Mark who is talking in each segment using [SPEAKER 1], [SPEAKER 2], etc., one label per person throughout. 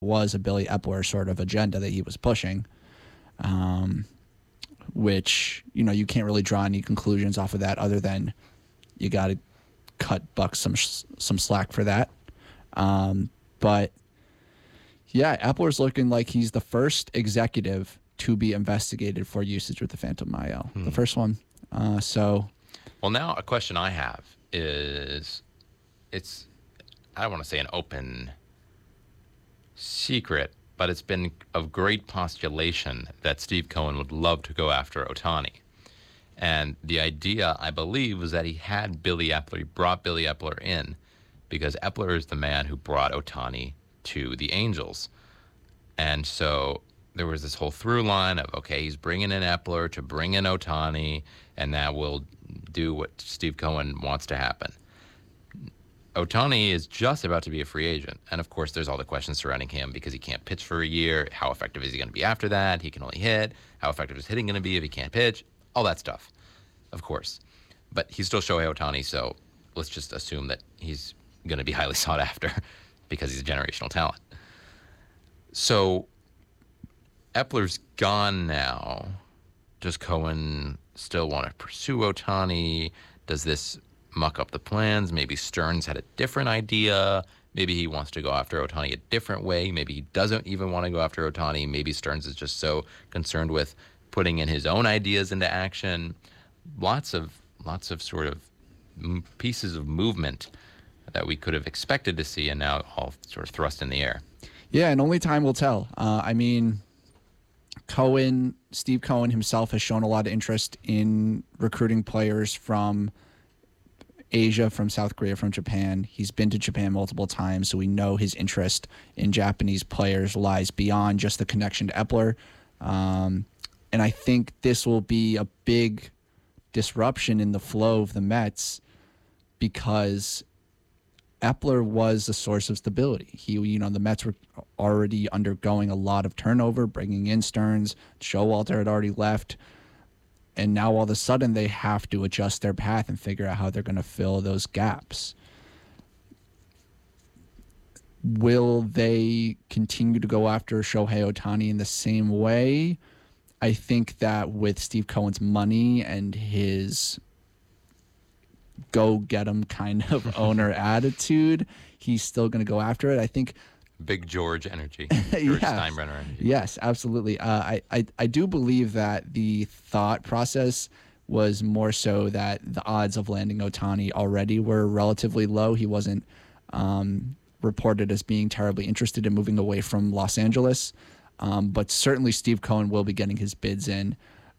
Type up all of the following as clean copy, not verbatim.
[SPEAKER 1] was a Billy Epler sort of agenda that he was pushing, which, you can't really draw any conclusions off of that other than you got to cut Buck some slack for that. But yeah, Epler's looking like he's the first executive to be investigated for usage with the Phantom IL. The first one.
[SPEAKER 2] Well, now a question I have is, I don't want to say an open secret, but it's been of great postulation that Steve Cohen would love to go after Ohtani. And the idea, I believe, was that he had Billy Epler, he brought Billy Epler in because Epler is the man who brought Ohtani to the Angels. And so there was this whole through line of, okay, he's bringing in Epler to bring in Ohtani, and that will do what Steve Cohen wants to happen. Ohtani is just about to be a free agent. And, of course, there's all the questions surrounding him because he can't pitch for a year. How effective is he going to be after that? He can only hit. How effective is hitting going to be if he can't pitch? All that stuff, of course. But he's still Shohei Ohtani, so let's just assume that he's going to be highly sought after because he's a generational talent. So Epler's gone now. Does Cohen still want to pursue Ohtani? Does this muck up the plans? Maybe Stearns had a different idea. Maybe he wants to go after Ohtani a different way. Maybe he doesn't even want to go after Ohtani. Maybe Stearns is just so concerned with putting in his own ideas into action. Lots of sort of pieces of movement that we could have expected to see, and now all sort of thrust in the air.
[SPEAKER 1] Yeah, and only time will tell. Steve Cohen himself has shown a lot of interest in recruiting players from Asia, from South Korea, from Japan. He's been to Japan multiple times, so we know his interest in Japanese players lies beyond just the connection to Epler. And I think this will be a big disruption in the flow of the Mets because Epler was a source of stability. The Mets were already undergoing a lot of turnover, bringing in Stearns. Showalter had already left. And now all of a sudden they have to adjust their path and figure out how they're going to fill those gaps. Will they continue to go after Shohei Ohtani in the same way? I think that with Steve Cohen's money and his go-get-em kind of owner attitude, he's still going to go after it. I think
[SPEAKER 2] Big George energy. George Steinbrenner energy.
[SPEAKER 1] Yes, absolutely. I do believe that the thought process was more so that the odds of landing Ohtani already were relatively low. He wasn't reported as being terribly interested in moving away from Los Angeles. But certainly Steve Cohen will be getting his bids in.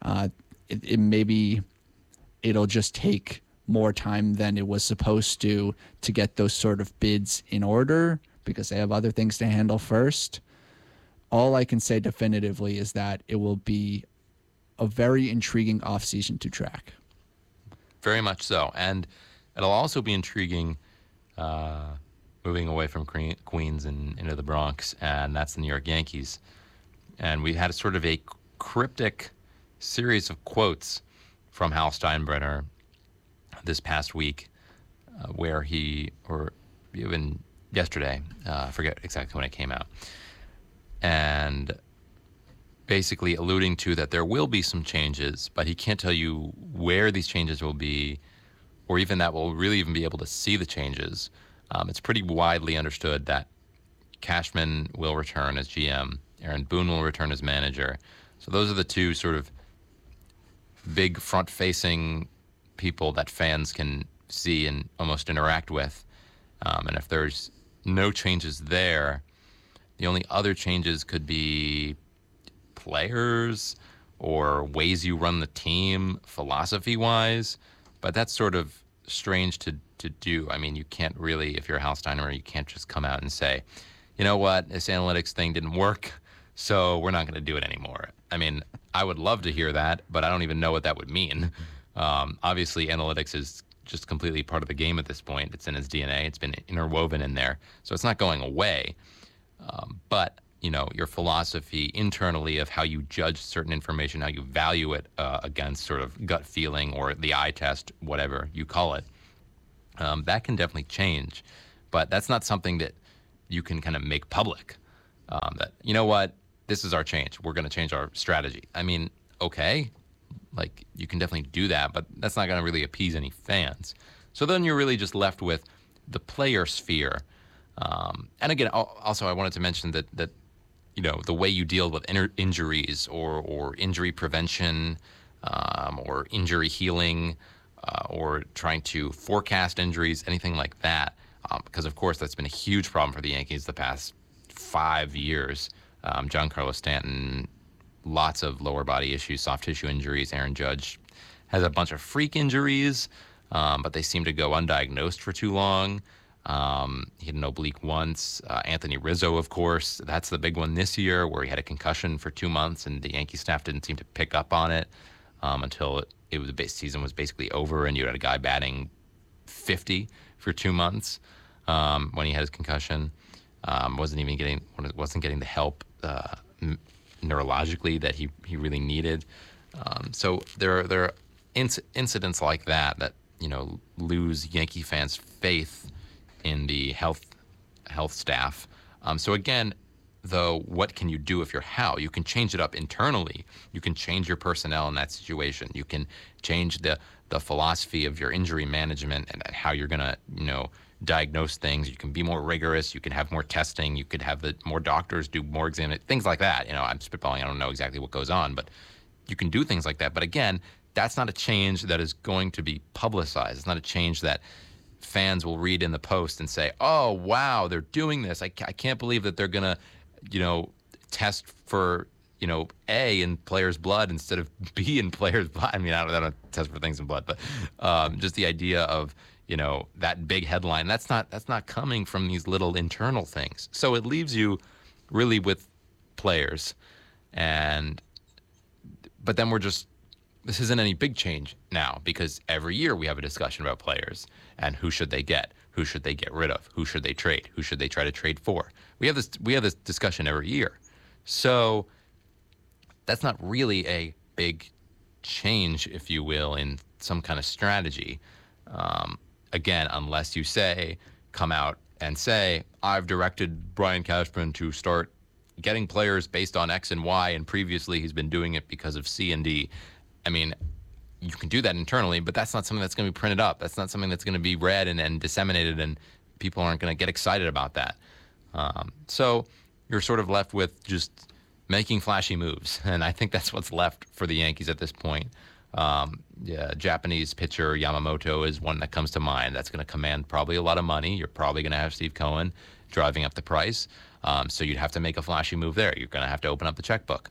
[SPEAKER 1] Maybe it'll just take more time than it was supposed to get those sort of bids in order because they have other things to handle first. All I can say definitively is that it will be a very intriguing offseason to track.
[SPEAKER 2] Very much so. And it'll also be intriguing moving away from Queens and into the Bronx, and that's the New York Yankees. And we had a sort of a cryptic series of quotes from Hal Steinbrenner this past week where or even yesterday, I forget exactly when it came out, and basically alluding to that there will be some changes, but he can't tell you where these changes will be or even that we'll really even be able to see the changes. It's pretty widely understood that Cashman will return as GM, Aaron Boone will return as manager. So those are the two sort of big front-facing people that fans can see and almost interact with. And if there's no changes there, the only other changes could be players or ways you run the team philosophy-wise. But that's sort of strange to do. I mean, you can't really, if you're Hal Steinbrenner, you can't just come out and say, you know what, this analytics thing didn't work, so we're not going to do it anymore. I mean, I would love to hear that, but I don't even know what that would mean. Obviously, analytics is just completely part of the game at this point. It's in his DNA. It's been interwoven in there. So it's not going away. But, your philosophy internally of how you judge certain information, how you value it against sort of gut feeling or the eye test, whatever you call it, that can definitely change. But that's not something that you can kind of make public. that, you know what, this is our change. We're going to change our strategy. I mean, okay, like you can definitely do that, but that's not going to really appease any fans. So then you're really just left with the player sphere. And again, also I wanted to mention that the way you deal with injuries or injury prevention or injury healing or trying to forecast injuries, anything like that, because of course that's been a huge problem for the Yankees the past 5 years. Giancarlo Stanton, lots of lower body issues, soft tissue injuries. Aaron Judge has a bunch of freak injuries, but they seem to go undiagnosed for too long. He had an oblique once. Anthony Rizzo, of course, that's the big one this year, where he had a concussion for 2 months, and the Yankee staff didn't seem to pick up on it until the base season was basically over, and you had a guy batting 50 for 2 months when he had his concussion. Wasn't getting the help neurologically that he really needed. So there are incidents like that lose Yankee fans' faith in the health staff. So again, though, what can you do if you're Hal? You can change it up internally. You can change your personnel in that situation. You can change the philosophy of your injury management and how you're going to diagnose things. You can be more rigorous. You can have more testing. You could have more doctors do more examinations, things like that. I'm spitballing. I don't know exactly what goes on, but you can do things like that. But again, that's not a change that is going to be publicized. It's not a change that fans will read in the Post and say, oh, wow, they're doing this. I can't believe that they're going to, test for, A in players' blood instead of B in players' blood. I mean, I don't test for things in blood, but just the idea of, that big headline, that's not coming from these little internal things. So it leaves you really with players. But then this isn't any big change now, because every year we have a discussion about players and who should they get, who should they get rid of, who should they trade, who should they try to trade for. We have this discussion every year. So that's not really a big change, if you will, in some kind of strategy. Again, unless you come out and say, I've directed Brian Cashman to start getting players based on X and Y, and previously he's been doing it because of C and D. I mean, you can do that internally, but that's not something that's going to be printed up. That's not something that's going to be read and disseminated, and people aren't going to get excited about that. So you're sort of left with just making flashy moves, and I think that's what's left for the Yankees at this point. Japanese pitcher Yamamoto is one that comes to mind. That's going to command probably a lot of money. You're probably going to have Steve Cohen driving up the price. So you'd have to make a flashy move there. You're going to have to open up the checkbook.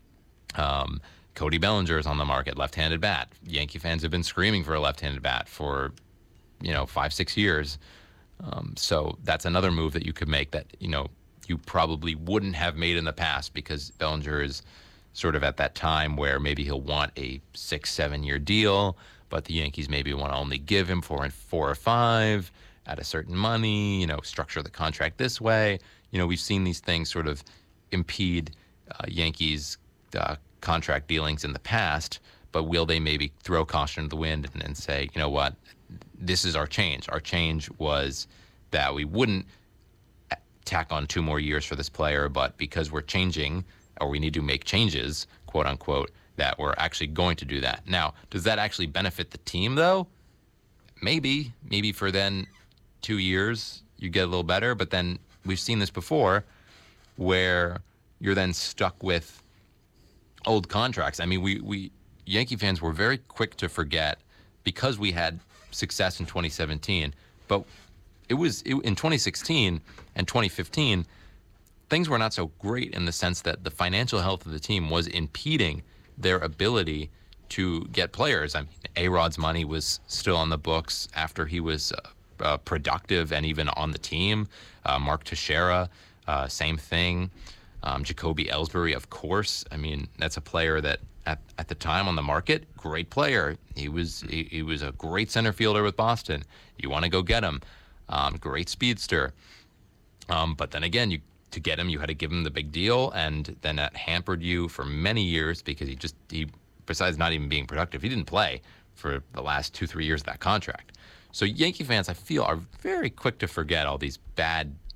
[SPEAKER 2] Cody Bellinger is on the market, left-handed bat. Yankee fans have been screaming for a left-handed bat for, 5-6 years. So that's another move that you could make that, you probably wouldn't have made in the past, because Bellinger is sort of at that time where maybe he'll want a 6-7 year deal, but the Yankees maybe want to only give him 4 or 5 at a certain money, structure the contract this way. We've seen these things sort of impede Yankees contract dealings in the past, but will they maybe throw caution to the wind and say, you know what, this is our change. Our change was that we wouldn't tack on 2 more years for this player, but because we're changing, or we need to make changes, quote unquote, that we're actually going to do that. Now, does that actually benefit the team, though? Maybe for then 2 years you get a little better, but then we've seen this before where you're then stuck with old contracts. I mean, we Yankee fans were very quick to forget, because we had success in 2017, but it in 2016 and 2015, things were not so great in the sense that the financial health of the team was impeding their ability to get players. I mean, A-Rod's money was still on the books after he was productive and even on the team. Mark Teixeira, same thing. Jacoby Ellsbury, of course. I mean, that's a player that at the time on the market, great player. He was a great center fielder with Boston. You want to go get him. Great speedster. But then again, to get him, you had to give him the big deal, and then that hampered you for many years, because he besides not even being productive, he didn't play for the last 2-3 years of that contract. So Yankee fans, I feel, are very quick to forget all these bad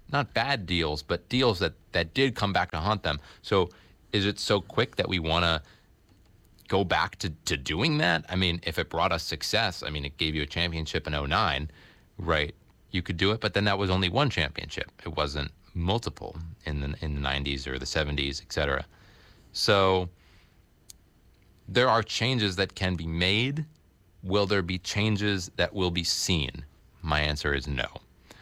[SPEAKER 2] not bad deals, but deals that did come back to haunt them. So is it so quick that we want to go back to doing that? I mean, if it brought us success, I mean, it gave you a championship in '09, right? You could do it, but then that was only one championship. It wasn't multiple in the 90s or the 70s, et cetera. So there are changes that can be made. Will there be changes that will be seen? My answer is no.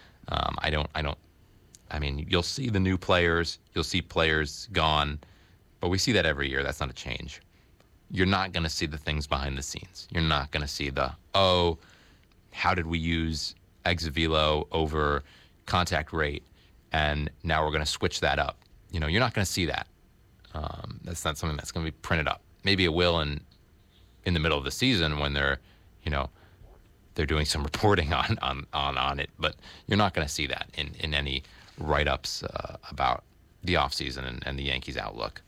[SPEAKER 2] I mean, you'll see the new players, you'll see players gone, but we see that every year. That's not a change. You're not going to see the things behind the scenes. You're not going to see the, oh, how did we use ex velo over contact rate, and now we're going to switch that up. You're not going to see that. That's not something that's going to be printed up. Maybe it will in the middle of the season when they're doing some reporting on it, but you're not going to see that in any write-ups about the offseason and the Yankees' outlook.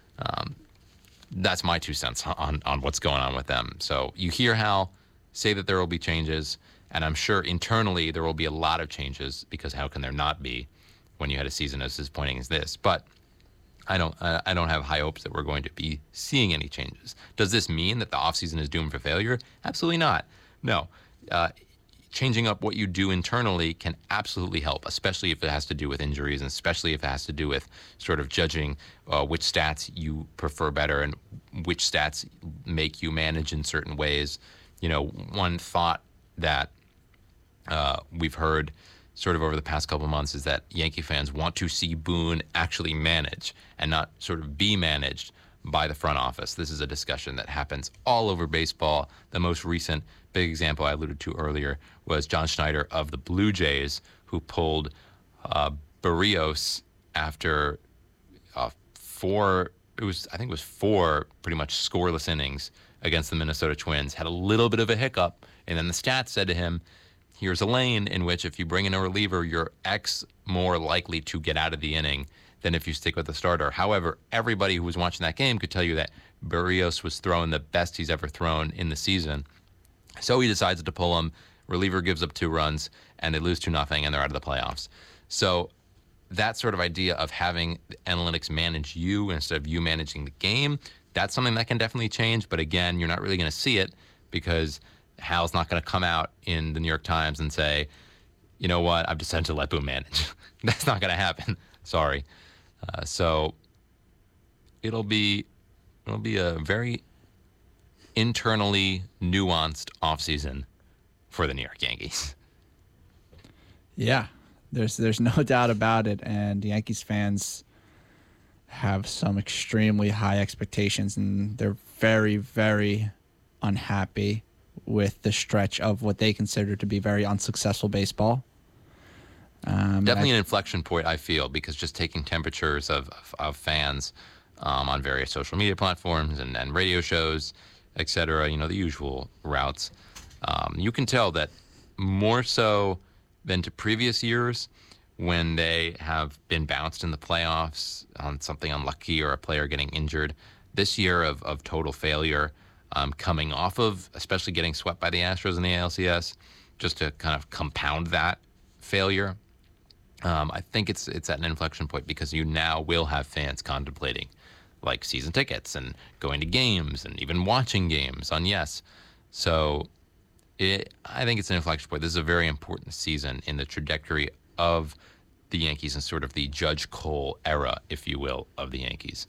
[SPEAKER 2] That's my 2 cents on what's going on with them. So you hear Hal say that there will be changes, and I'm sure internally there will be a lot of changes, because how can there not be when you had a season as disappointing as this? But I don't have high hopes that we're going to be seeing any changes. Does this mean that the offseason is doomed for failure? Absolutely not. No. Changing up what you do internally can absolutely help, especially if it has to do with injuries, and especially if it has to do with sort of judging which stats you prefer better and which stats make you manage in certain ways. One thought that we've heard sort of over the past couple of months is that Yankee fans want to see Boone actually manage and not sort of be managed by the front office. This is a discussion that happens all over baseball. The most recent big example I alluded to earlier was John Schneider of the Blue Jays, who pulled Barrios after four pretty much scoreless innings against the Minnesota Twins. Had a little bit of a hiccup, and then the stats said to him, here's a lane in which if you bring in a reliever, you're X more likely to get out of the inning than if you stick with the starter. However, everybody who was watching that game could tell you that Barrios was throwing the best he's ever thrown in the season. So he decides to pull him. Reliever gives up 2 runs, and they lose 2-0, and they're out of the playoffs. So that sort of idea of having the analytics manage you instead of you managing the game, that's something that can definitely change. But again, you're not really going to see it, because Hal's not going to come out in the New York Times and say, you know what, I've decided to let Boone manage. That's not going to happen. Sorry. So it'll be a very internally nuanced offseason for the New York Yankees.
[SPEAKER 1] Yeah, there's no doubt about it, and Yankees fans have some extremely high expectations, and they're very, very unhappy with the stretch of what they consider to be very unsuccessful baseball.
[SPEAKER 2] Definitely an inflection point, I feel, because just taking temperatures of fans on various social media platforms and radio shows, et cetera, the usual routes, you can tell that more so than to previous years, when they have been bounced in the playoffs on something unlucky or a player getting injured, this year of total failure, coming off of especially getting swept by the Astros in the ALCS, just to kind of compound that failure, I think it's at an inflection point, because you now will have fans contemplating like season tickets and going to games and even watching games on Yes. So I think it's an inflection point. This is a very important season in the trajectory of the Yankees and sort of the Judge Cole era, if you will, of the Yankees.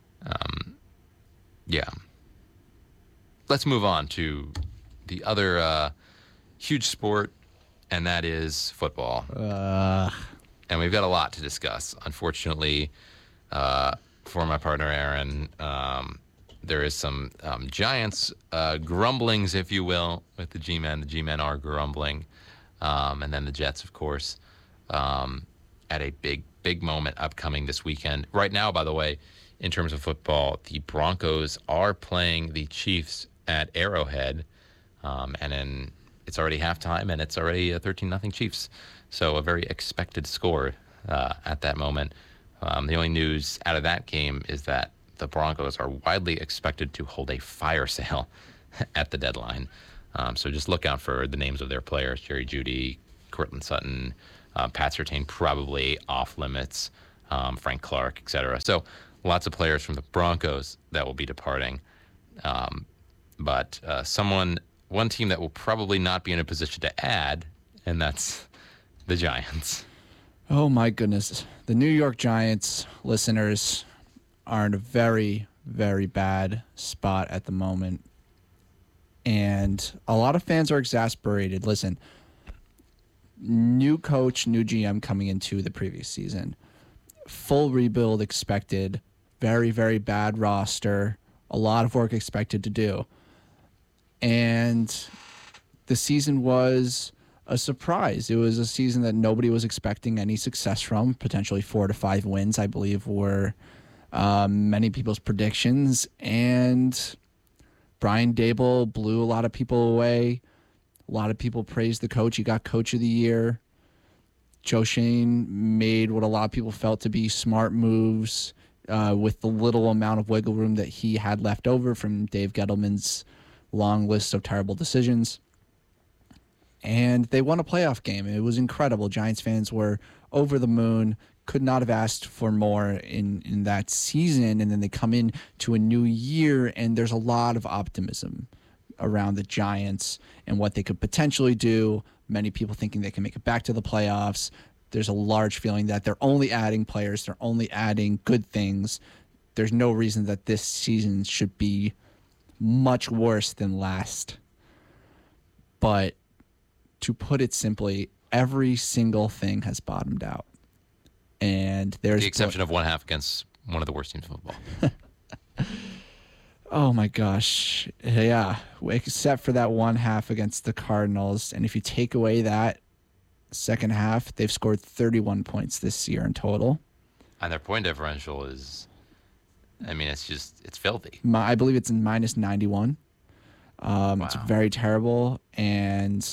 [SPEAKER 2] Yeah. Let's move on to the other huge sport, and that is football. And we've got a lot to discuss. Unfortunately, for my partner Aaron, there is some Giants grumblings, if you will, with the G-Men. The G-Men are grumbling. And then the Jets, of course, at a big moment upcoming this weekend. Right now, by the way, in terms of football, the Broncos are playing the Chiefs at Arrowhead. And then it's already halftime, and it's already a 13-0 Chiefs. So a very expected score at that moment. The only news out of that game is that the Broncos are widely expected to hold a fire sale at the deadline. So just look out for the names of their players: Jerry Jeudy, Cortland Sutton, Pat Surtain probably off limits. Frank Clark, etc. So lots of players from the Broncos that will be departing. But one team that will probably not be in a position to add, and that's the Giants.
[SPEAKER 1] Oh, my goodness. The New York Giants, listeners, are in a very, very bad spot at the moment. And a lot of fans are exasperated. Listen, new coach, new GM coming into the previous season. Full rebuild expected. Very, very bad roster. A lot of work expected to do. And the season was a surprise. It was a season that nobody was expecting any success from. Potentially 4 to 5 wins, I believe, were many people's predictions. And Brian Daboll blew a lot of people away. A lot of people praised the coach. He got Coach of the Year. Joe Schoen made what a lot of people felt to be smart moves with the little amount of wiggle room that he had left over from Dave Gettleman's long list of terrible decisions. And they won a playoff game. It was incredible. Giants fans were over the moon, could not have asked for more in that season. And then they come in to a new year, and there's a lot of optimism around the Giants and what they could potentially do. Many people thinking they can make it back to the playoffs. There's a large feeling that they're only adding players. They're only adding good things. There's no reason that this season should be much worse than last. But to put it simply, every single thing has bottomed out. And there's
[SPEAKER 2] the exception of one half against one of the worst teams in football.
[SPEAKER 1] Oh my gosh. Yeah. Except for that one half against the Cardinals. And if you take away that second half, they've scored 31 points this year in total.
[SPEAKER 2] And their point differential is, it's filthy.
[SPEAKER 1] I believe it's in minus 91.
[SPEAKER 2] Wow.
[SPEAKER 1] It's very terrible. And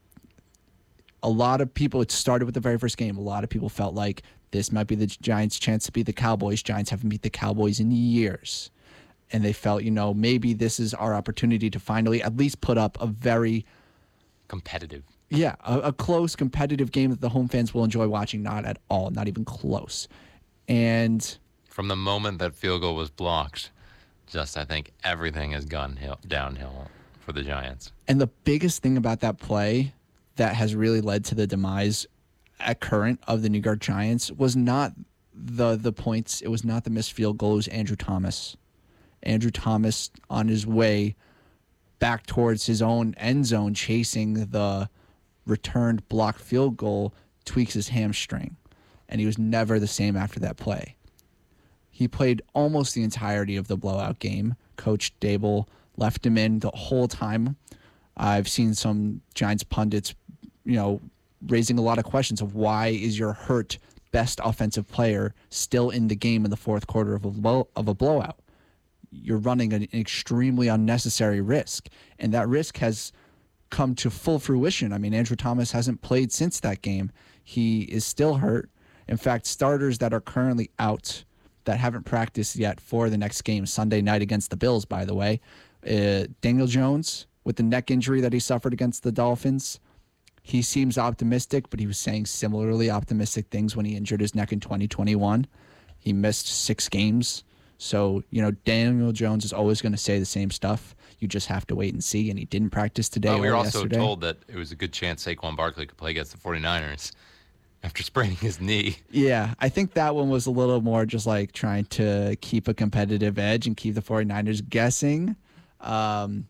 [SPEAKER 1] a lot of people, it started with the very first game. A lot of people felt like this might be the Giants' chance to beat the Cowboys. Giants haven't beat the Cowboys in years. And they felt, maybe this is our opportunity to finally at least put up a very
[SPEAKER 2] competitive.
[SPEAKER 1] Yeah, a close, competitive game that the home fans will enjoy watching. Not at all, not even close. And
[SPEAKER 2] from the moment that field goal was blocked, I think everything has gone downhill for the Giants.
[SPEAKER 1] And the biggest thing about that play that has really led to the demise at current of the New York Giants was not the points. It was not the missed field goal. It was Andrew Thomas. Andrew Thomas on his way back towards his own end zone, chasing the returned blocked field goal, tweaks his hamstring. And he was never the same after that play. He played almost the entirety of the blowout game. Coach Daboll left him in the whole time. I've seen some Giants pundits, raising a lot of questions of why is your hurt best offensive player still in the game in the fourth quarter of a blowout? You're running an extremely unnecessary risk, and that risk has come to full fruition. Andrew Thomas hasn't played since that game. He is still hurt. In fact, starters that are currently out that haven't practiced yet for the next game, Sunday night against the Bills, by the way, Daniel Jones with the neck injury that he suffered against the Dolphins. He seems optimistic, but he was saying similarly optimistic things when he injured his neck in 2021. He missed 6 games. So, Daniel Jones is always going to say the same stuff. You just have to wait and see, and he didn't practice today
[SPEAKER 2] we
[SPEAKER 1] or
[SPEAKER 2] were also
[SPEAKER 1] yesterday.
[SPEAKER 2] told that it was a good chance Saquon Barkley could play against the 49ers after spraining his knee.
[SPEAKER 1] Yeah, I think that one was a little more just like trying to keep a competitive edge and keep the 49ers guessing. But,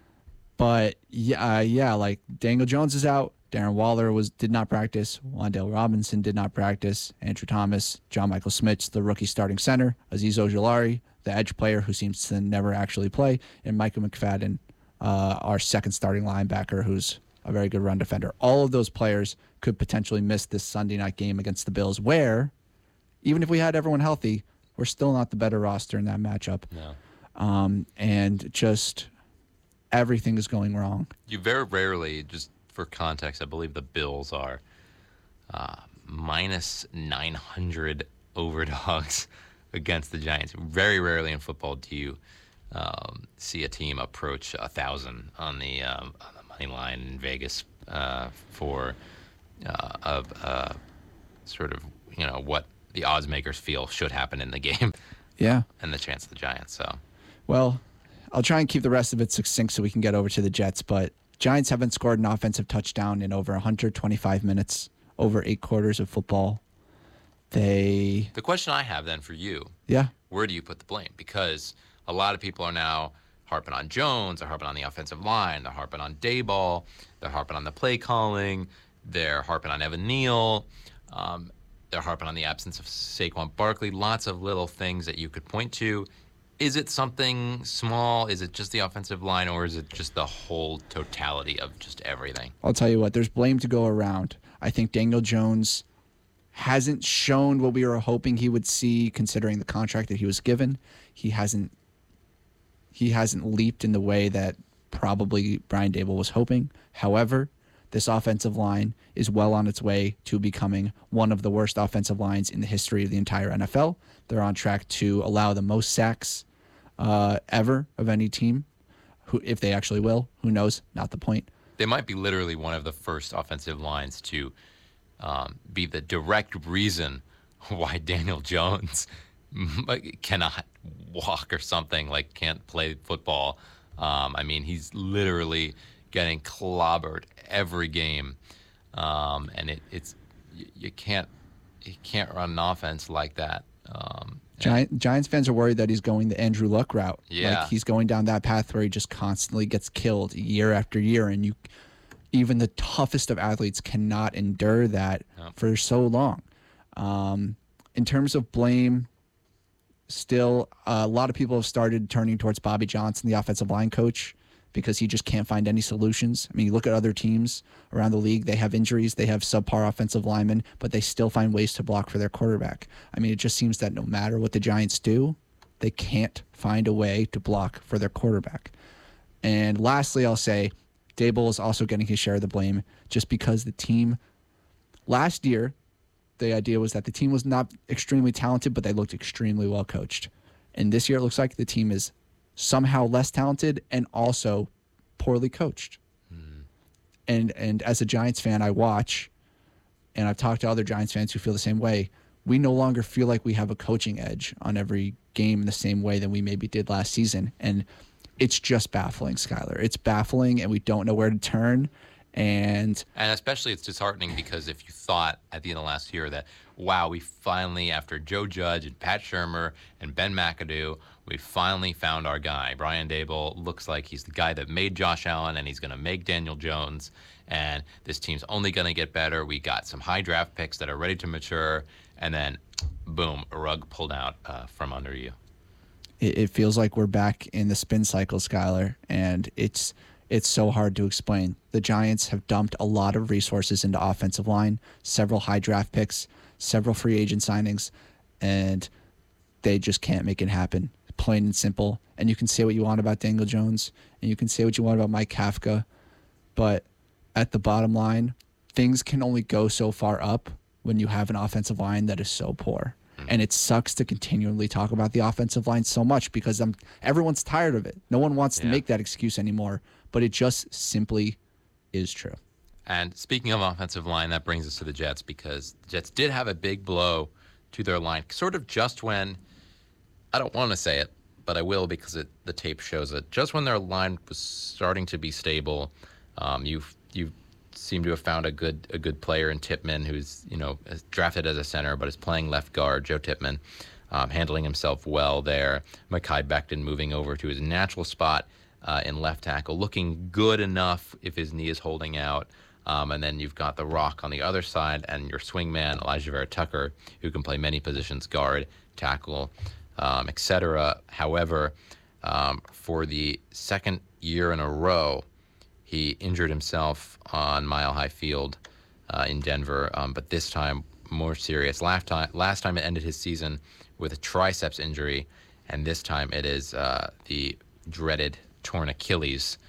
[SPEAKER 1] like Daniel Jones is out. Darren Waller did not practice. Wan'Dale Robinson did not practice. Andrew Thomas, John Michael Schmitz, the rookie starting center, Azeez Ojulari, the edge player who seems to never actually play, and Micah McFadden, our second starting linebacker, who's a very good run defender. All of those players could potentially miss this Sunday night game against the Bills, where even if we had everyone healthy, we're still not the better roster in that matchup.
[SPEAKER 2] No.
[SPEAKER 1] And just everything is going wrong.
[SPEAKER 2] You very rarely, just for context, I believe the Bills are minus 900 overdogs against the Giants. Very rarely in football do you see a team approach 1,000 on the money line in Vegas for sort of what the odds makers feel should happen in the game.
[SPEAKER 1] Yeah.
[SPEAKER 2] And the chance of the Giants. So,
[SPEAKER 1] well, I'll try and keep the rest of it succinct so we can get over to the Jets. But Giants haven't scored an offensive touchdown in over 125 minutes, over 8 quarters of football. The
[SPEAKER 2] question I have then for you,
[SPEAKER 1] yeah,
[SPEAKER 2] where do you put the blame? Because a lot of people are now harping on Jones, they're harping on the offensive line, they're harping on Daboll, they're harping on the play calling, they're harping on Evan Neal, they're harping on the absence of Saquon Barkley, lots of little things that you could point to. Is it something small? Is it just the offensive line, or is it just the whole totality of just everything?
[SPEAKER 1] I'll tell you what, there's blame to go around. I think Daniel Jones hasn't shown what we were hoping he would see, considering the contract that he was given. He hasn't leaped in the way that probably Brian Daboll was hoping. However, this offensive line is well on its way to becoming one of the worst offensive lines in the history of the entire NFL. They're on track to allow the most sacks ever of any team. Who, if they actually will, who knows? Not the point.
[SPEAKER 2] They might be literally one of the first offensive lines to be the direct reason why Daniel Jones cannot walk or something, like can't play football. I mean, he's literally getting clobbered every game, and you can't run an offense like that.
[SPEAKER 1] Giants fans are worried that he's going the Andrew Luck route.
[SPEAKER 2] Yeah.
[SPEAKER 1] Like he's going down that path where he just constantly gets killed year after year, and even the toughest of athletes cannot endure that for so long. In terms of blame, still a lot of people have started turning towards Bobby Johnson, the offensive line coach, because he just can't find any solutions. I mean, you look at other teams around the league, they have injuries, they have subpar offensive linemen, but they still find ways to block for their quarterback. I mean, it just seems that no matter what the Giants do, they can't find a way to block for their quarterback. And lastly, I'll say Daboll is also getting his share of the blame just because the team last year, the idea was that the team was not extremely talented, but they looked extremely well coached. And this year it looks like the team is somehow less talented and also poorly coached. And as a Giants fan, I watch, and I've talked to other Giants fans who feel the same way. We no longer feel like we have a coaching edge on every game in the same way that we maybe did last season. And it's just baffling, Skylar. It's baffling, and we don't know where to turn. And
[SPEAKER 2] especially it's disheartening because if you thought at the end of last year that, wow, we finally, after Joe Judge and Pat Shurmur and Ben McAdoo, we finally found our guy. Brian Daboll looks like he's the guy that made Josh Allen, and he's going to make Daniel Jones, and this team's only going to get better. We got some high draft picks that are ready to mature, and then, boom, a rug pulled out from under you.
[SPEAKER 1] It feels like we're back in the spin cycle, Skylar, and it's so hard to explain. The Giants have dumped a lot of resources into offensive line, several high draft picks, several free agent signings, and they just can't make it happen. Plain and simple. And you can say what you want about Daniel Jones, and you can say what you want about Mike Kafka, but at the bottom line, things can only go so far up when you have an offensive line that is so poor. And it sucks to continually talk about the offensive line so much because everyone's tired of it. No one wants to make that excuse anymore, but it just simply is true.
[SPEAKER 2] And speaking of offensive line, that brings us to the Jets because the Jets did have a big blow to their line, sort of just when, I don't want to say it, but I will because the tape shows it, just when their line was starting to be stable. You seem to have found a good player in Tippmann, who's drafted as a center but is playing left guard. Joe Tippmann, handling himself well there. Mekhi Becton moving over to his natural spot in left tackle, looking good enough if his knee is holding out. And then you've got the Rock on the other side, and your swingman Elijah Vera Tucker, who can play many positions: guard, tackle, etc. However, for the second year in a row, he injured himself on Mile High Field in Denver, but this time more serious. Last time it ended his season with a triceps injury, and this time it is the dreaded torn Achilles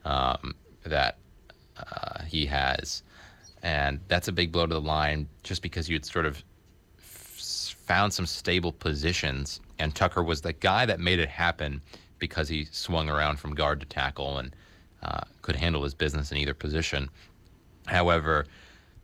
[SPEAKER 2] that he has. And that's a big blow to the line just because you'd sort of found some stable positions, and Tucker was the guy that made it happen because he swung around from guard to tackle and could handle his business in either position. However,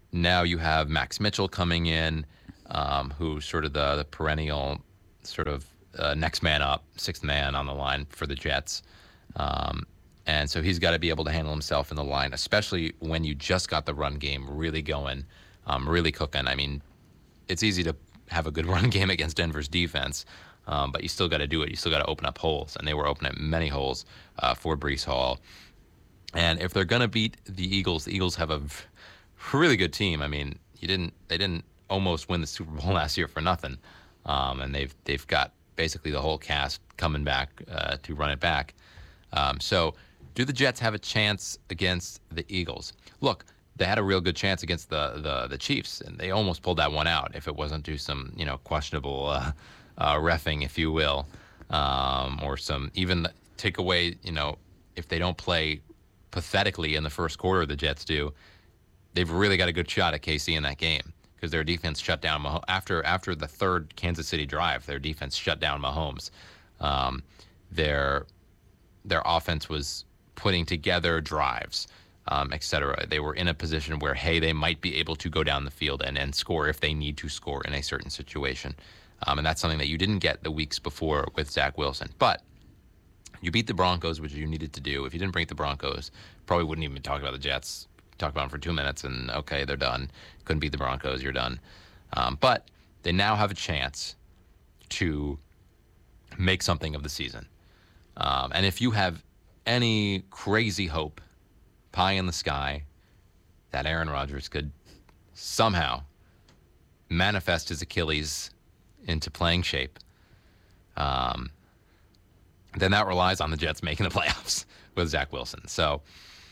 [SPEAKER 2] Now you have Max Mitchell coming in, who's sort of the perennial sort of next man up, sixth man on the line for the Jets. And so he's got to be able to handle himself in the line, especially when you just got the run game really going, really cooking. I mean, it's easy to have a good run game against Denver's defense, but you still got to do it. You still got to open up holes, and they were opening many holes for Breece Hall. And if they're going to beat the Eagles have a really good team. I mean, they didn't almost win the Super Bowl last year for nothing, and they've got basically the whole cast coming back to run it back. So, do the Jets have a chance against the Eagles? Look, they had a real good chance against the Chiefs, and they almost pulled that one out if it wasn't due some questionable reffing, if you will, or some even take away if they don't play pathetically in the first quarter, the Jets do. They've really got a good shot at KC in that game because their defense shut down Mahomes. After the third Kansas City drive, their defense shut down Mahomes. Their offense was putting together drives, etc. They were in a position where, hey, they might be able to go down the field and score if they need to score in a certain situation. And that's something that you didn't get the weeks before with Zach Wilson. But you beat the Broncos, which you needed to do. If you didn't beat the Broncos, probably wouldn't even talk about the Jets. Talk about them for 2 minutes and, okay, they're done. Couldn't beat the Broncos, you're done. But they now have a chance to make something of the season. And if you have any crazy hope, pie in the sky, that Aaron Rodgers could somehow manifest his Achilles into playing shape, then that relies on the Jets making the playoffs with Zach Wilson. So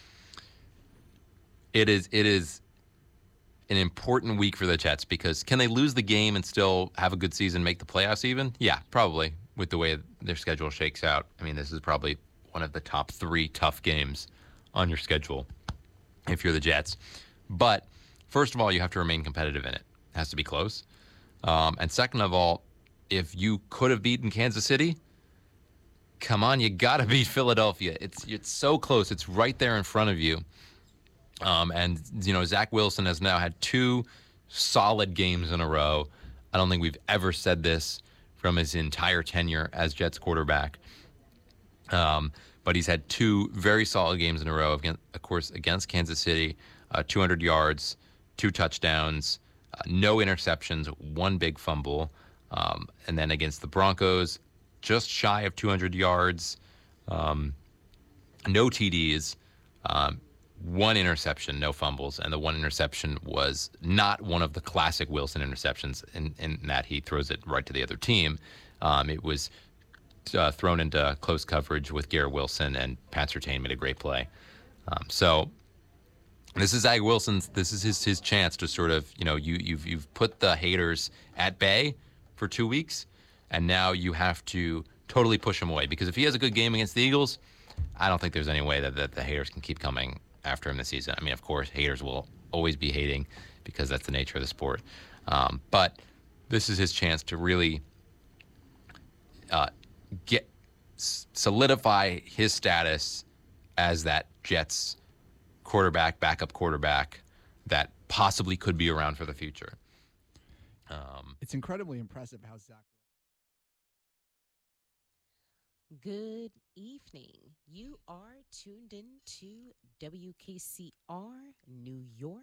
[SPEAKER 2] it is an important week for the Jets because can they lose the game and still have a good season, make the playoffs even? Yeah, probably, with the way their schedule shakes out. I mean, this is probably one of the top 3 tough games on your schedule if you're the Jets. But first of all, you have to remain competitive in it. It has to be close. And second of all, if you could have beaten Kansas City, come on, you got to beat Philadelphia. It's so close. It's right there in front of you. And, Zach Wilson has now had 2 solid games in a row. I don't think we've ever said this from his entire tenure as Jets quarterback. But he's had 2 very solid games in a row, of course, against Kansas City, 200 yards, 2 touchdowns, no interceptions, 1 big fumble. And then against the Broncos, just shy of 200 yards, no TDs, 1 interception, no fumbles, and the 1 interception was not one of the classic Wilson interceptions in that he throws it right to the other team. It was thrown into close coverage with Garrett Wilson, and Pat Surtain made a great play. So this is Zach Wilson's. This is his chance to sort of, you've put the haters at bay for 2 weeks, and now you have to totally push him away. Because if he has a good game against the Eagles, I don't think there's any way that the haters can keep coming after him this season. I mean, of course, haters will always be hating because that's the nature of the sport. But this is his chance to really solidify his status as that Jets backup quarterback that possibly could be around for the future.
[SPEAKER 1] It's incredibly impressive how Zach.
[SPEAKER 3] Good evening. You are tuned in to WKCR New York,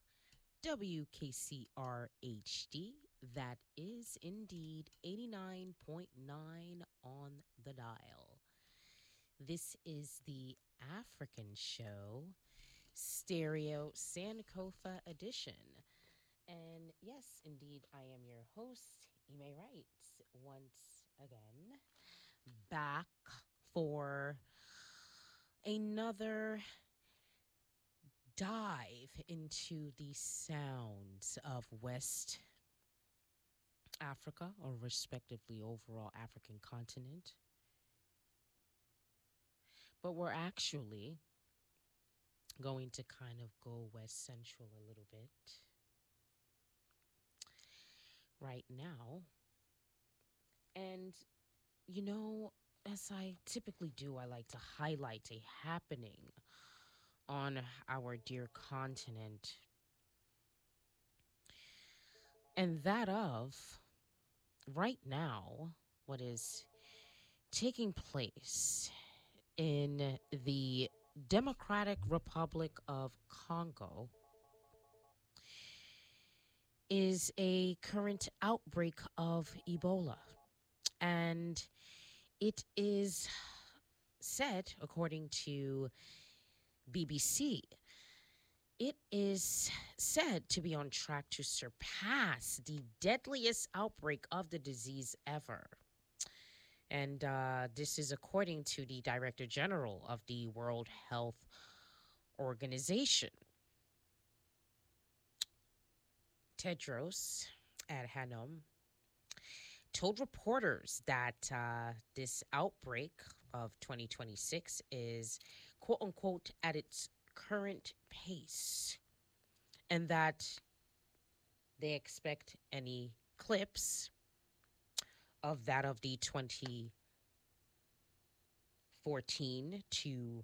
[SPEAKER 3] WKCR HD. That is indeed 89.9 on the dial. This is the African Show, Stereo Sankofa edition. And yes, indeed, I am your host, Ime Wright, once again, back for another dive into the sounds of West Africa, or respectively overall African continent. But we're actually going to kind of go West Central a little bit right now. And, as I typically do, I like to highlight a happening on our dear continent And that of right now, what is taking place in the Democratic Republic of Congo is a current outbreak of Ebola. And it is said, according to BBC, it is said to be on track to surpass the deadliest outbreak of the disease ever. And this is according to the Director General of the World Health Organization, Tedros Adhanom, told reporters that this outbreak of 2026 is, quote unquote, at its current pace, and that they expect any clips of that of the 2014 to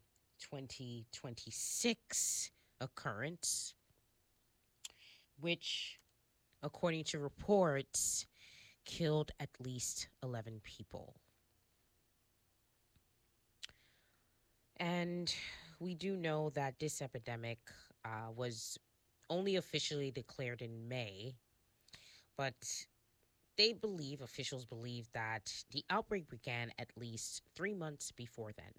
[SPEAKER 3] 2026 occurrence, which, according to reports, killed at least 11 people. And we do know that this epidemic was only officially declared in May, but officials believe that the outbreak began at least 3 months before then.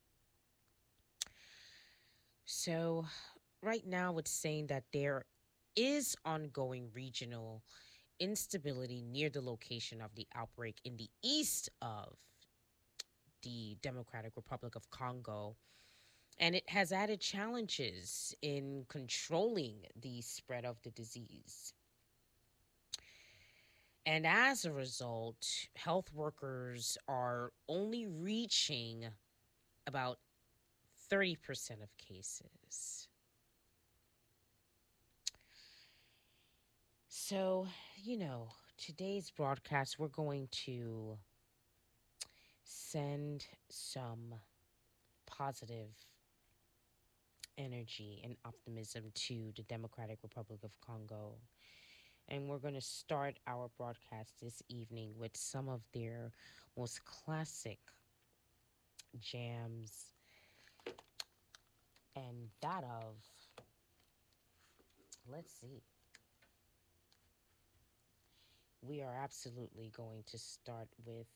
[SPEAKER 3] So right now it's saying that there is ongoing regional instability near the location of the outbreak in the east of the Democratic Republic of Congo. And it has added challenges in controlling the spread of the disease. And as a result, health workers are only reaching about 30% of cases. So, today's broadcast, we're going to send some positive energy and optimism to the Democratic Republic of Congo. And we're going to start our broadcast this evening with some of their most classic jams, and that of, let's see. We are absolutely going to start with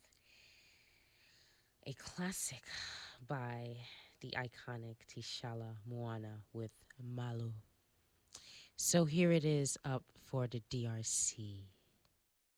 [SPEAKER 3] a classic by the iconic Tishala Moana with Malu. So here it is up for the DRC.